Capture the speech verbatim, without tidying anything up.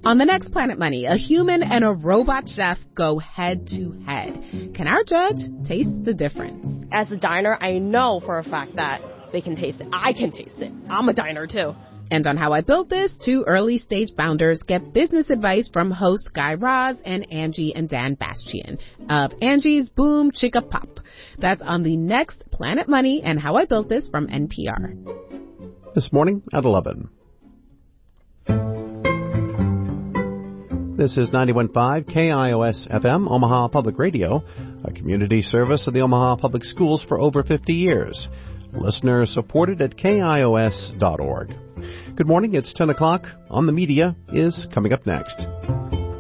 On the next Planet Money, a human and a robot chef go head to head. Can our judge taste the difference? As a diner, I know for a fact that they can taste it. I can taste it. I'm a diner too. And on How I Built This, two early-stage founders get business advice from hosts Guy Raz and Angie and Dan Bastian of Angie's Boom Chicka Pop. That's on the next Planet Money and How I Built This from N P R. This morning at eleven. This is ninety-one point five K I O S F M, Omaha Public Radio, a community service of the Omaha Public Schools for over fifty years. Listener supported at K I O S dot org. Good morning, it's ten o'clock. On the Media is coming up next.